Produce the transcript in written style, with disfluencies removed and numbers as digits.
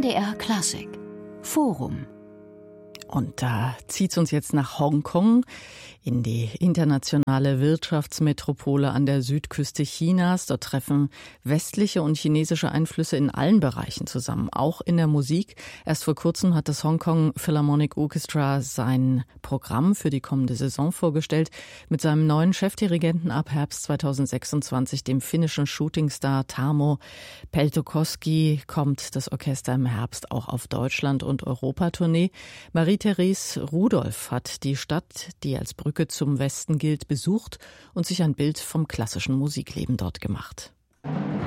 MDR Klassik Forum. Und da zieht's uns jetzt nach Hongkong, in die internationale Wirtschaftsmetropole an der Südküste Chinas. Dort treffen westliche und chinesische Einflüsse in allen Bereichen zusammen, auch in der Musik. Erst vor kurzem hat das Hong Kong Philharmonic Orchestra sein Programm für die kommende Saison vorgestellt. Mit seinem neuen Chefdirigenten ab Herbst 2026, dem finnischen Shootingstar Tarmo Peltokoski, kommt das Orchester im Herbst auch auf Deutschland- und Europatournee. Marie-Therese Rudolph hat die Stadt, die als Brücke zum Westen gilt, besucht und sich ein Bild vom klassischen Musikleben dort gemacht.